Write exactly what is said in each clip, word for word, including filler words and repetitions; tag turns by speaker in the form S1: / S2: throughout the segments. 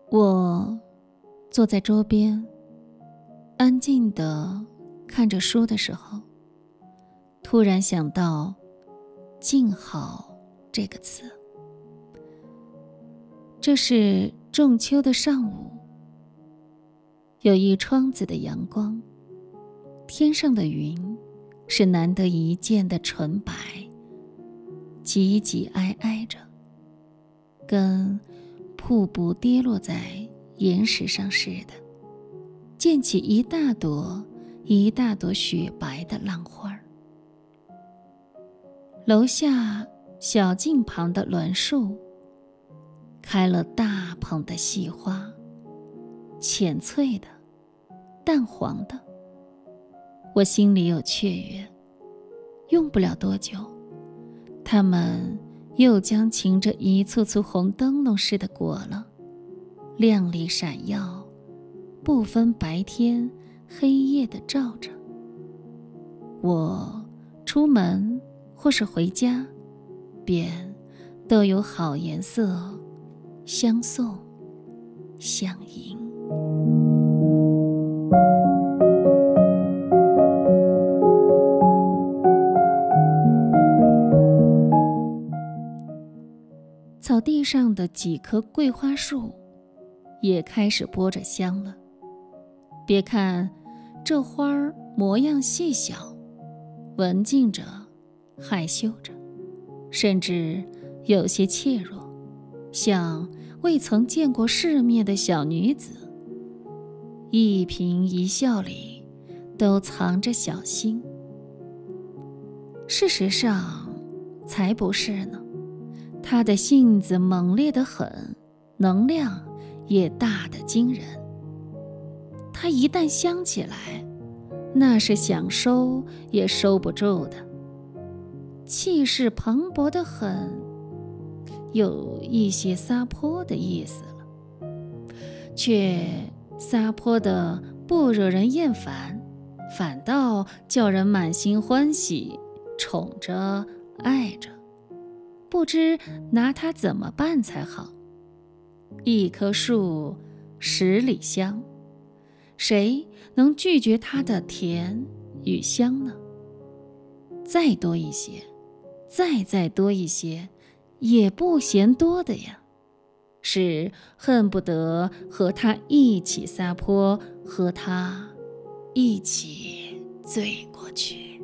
S1: 我坐在桌边，安静地看着书的时候，突然想到静好这个词。这是仲秋的上午，有一窗子的阳光，天上的云是难得一见的纯白，挤挤挨挨着，跟瀑布跌落在岩石上似的，溅起一大朵一大朵雪白的浪花。楼下小径旁的栾树开了大捧的细花，浅翠的，淡黄的。我心里有雀跃，用不了多久，它们又将擎着一簇簇红灯笼似的果了，亮丽闪耀，不分白天黑夜的照着。我出门或是回家，便都有好颜色相送相迎。草地上的几棵桂花树也开始播着香了。别看这花儿模样细小，文静着，害羞着，甚至有些怯弱，像未曾见过世面的小女子，一颦一笑里都藏着小心。事实上才不是呢，她的性子猛烈得很，能量也大得惊人。她一旦香起来，那是想收也收不住的，气势磅礴得很，有一些撒泼的意思了，却撒泼的不惹人厌烦，反倒叫人满心欢喜，宠着爱着，不知拿它怎么办才好。一棵树十里香，谁能拒绝它的甜与香呢？再多一些，再再多一些，也不嫌多的呀，是恨不得和他一起撒泼，和他一起醉过去。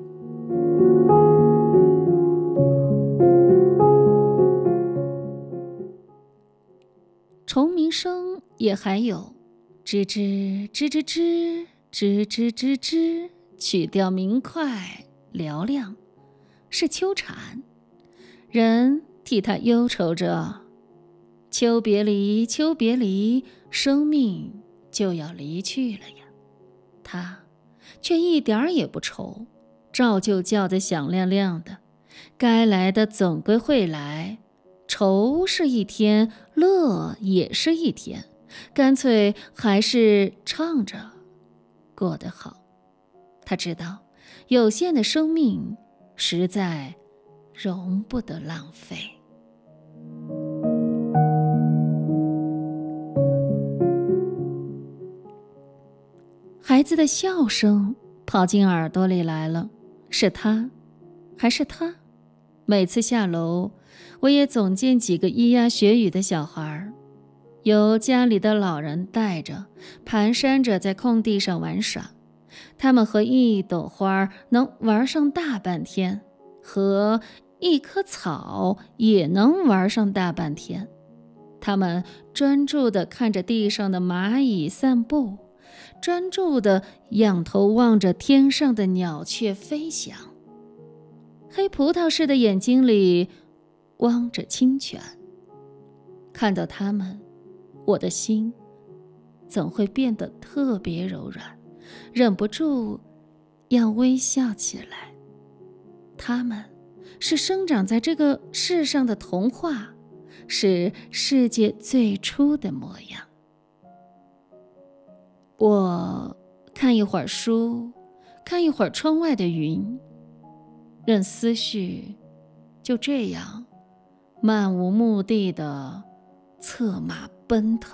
S1: 虫鸣声也还有，吱吱吱吱吱吱吱吱吱，曲调明快嘹亮，是秋蝉。人替它忧愁着，秋别离，秋别离，生命就要离去了呀。它却一点儿也不愁，照旧叫得响亮亮的，该来的总归会来，愁是一天，乐也是一天，干脆还是唱着过得好。他知道有限的生命实在容不得浪费。孩子的笑声跑进耳朵里来了，是他还是他？每次下楼，我也总见几个咿呀学语的小孩，由家里的老人带着，蹒跚着在空地上玩耍。他们和一朵花能玩上大半天，和一棵草也能玩上大半天。他们专注地看着地上的蚂蚁散步，专注地仰头望着天上的鸟雀飞翔。黑葡萄似的眼睛里汪着清泉。看到他们，我的心总会变得特别柔软，忍不住要微笑起来。他们是生长在这个世上的童话，是世界最初的模样。我看一会儿书，看一会儿窗外的云，任思绪就这样漫无目的的策马奔腾。